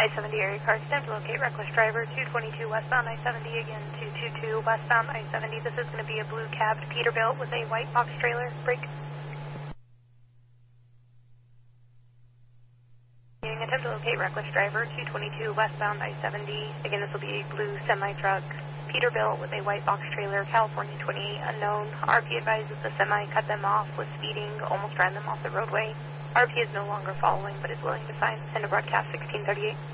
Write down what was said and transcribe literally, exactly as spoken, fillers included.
I seventy area car, attempt to locate reckless driver, two twenty-two westbound I seventy, again, two twenty-two westbound I seventy. This is going to be a blue cab Peterbilt with a white box trailer. Brake. Attempt to locate reckless driver, two twenty-two westbound I seventy. Again, this will be a blue semi-truck Peterbilt with a white box trailer, California twenty-eight unknown. R P advises the semi cut them off, was speeding, almost ran them off the roadway. R P is no longer following, but is willing to sign. Send a broadcast sixteen thirty-eight.